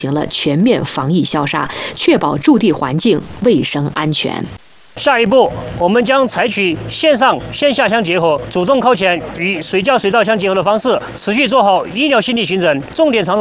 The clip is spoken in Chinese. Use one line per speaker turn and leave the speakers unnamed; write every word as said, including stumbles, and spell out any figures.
行了全面防疫消杀，确保驻地环境卫生安全。
下一步，我们将采取线上线下相结合、主动靠前与随叫随到相结合的方式，持续做好医疗心理巡诊，重点场所。